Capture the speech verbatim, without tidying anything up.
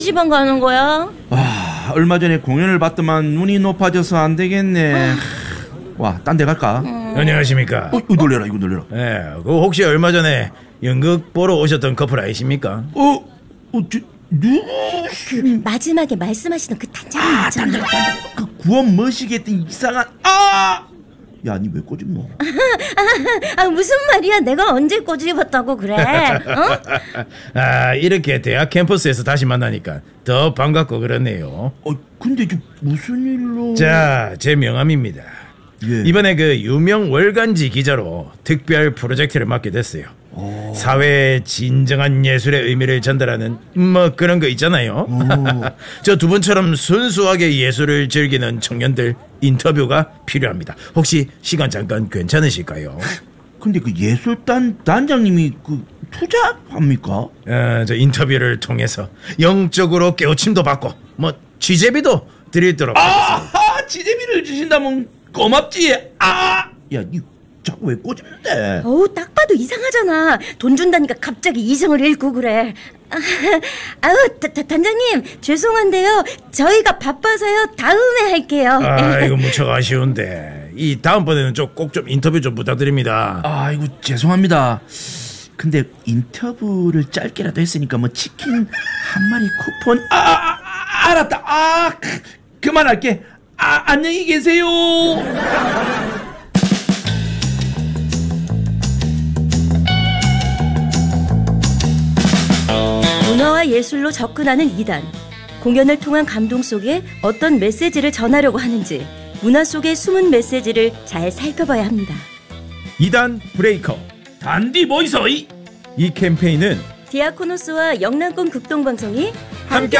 시방 가는 거야? 와, 얼마 전에 공연을 봤더만 눈이 높아져서 안 되겠네. 와, 딴 데 갈까? 음. 안녕하십니까? 어, 이거 놀래라, 이거 놀래라. 예, 그 혹시 얼마 전에 연극 보러 오셨던 커플 아니십니까? 어, 어, 저, 누? 그 마지막에 말씀하시던 그 단장님 아, 있잖아. 단장, 단장. 그 구원 머시기 했던 이상한, 아! 야, 니 왜 꼬집노? 아, 무슨 말이야? 내가 언제 꼬집었다고 그래? 어? 아, 이렇게 대학 캠퍼스에서 다시 만나니까 더 반갑고 그렇네요. 어, 근데 저 무슨 일로? 자, 제 명함입니다. 예. 이번에 그 유명 월간지 기자로 특별 프로젝트를 맡게 됐어요. 오. 사회의 진정한 예술의 의미를 전달하는 뭐 그런 거 있잖아요. 저 두 분처럼 순수하게 예술을 즐기는 청년들 인터뷰가 필요합니다. 혹시 시간 잠깐 괜찮으실까요? 근데 그 예술단 단장님이 그 투자합니까? 어, 저 인터뷰를 통해서 영적으로 깨우침도 받고 뭐 취재비도 드리도록 하겠습니다. 아하, 지대비를 주신다면 고맙지. 아, 야, 니 자꾸 왜 꼬집는데? 어우, 딱 봐도 이상하잖아. 돈 준다니까 갑자기 이성을 잃고 그래. 아, 아우, 다, 다, 단장님 죄송한데요. 저희가 바빠서요. 다음에 할게요. 아, 이거 무척 아쉬운데 이 다음번에는 좀 꼭 좀 인터뷰 좀 부탁드립니다. 아이고, 죄송합니다. 근데 인터뷰를 짧게라도 했으니까 뭐 치킨 한 마리 쿠폰. 아, 아, 아 알았다. 아, 그만할게. 아, 안녕히 계세요. 문화와 예술로 접근하는 이단. 공연을 통한 감동 속에 어떤 메시지를 전하려고 하는지 문화 속의 숨은 메시지를 잘 살펴봐야 합니다. 이단 브레이커 단디 보이소. 이 이 캠페인은 디아코노스와 영남권 극동방송이 함께